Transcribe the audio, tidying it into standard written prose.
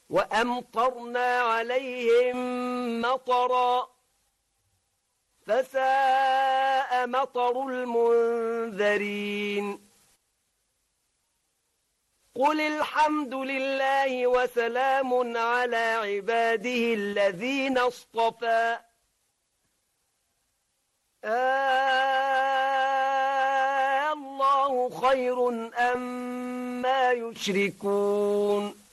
وأمطرنا عليهم مطرا فساء مطر المنذرين قل الحمد لله وسلام على عباده الذين اصطفى الله خير أما يشركون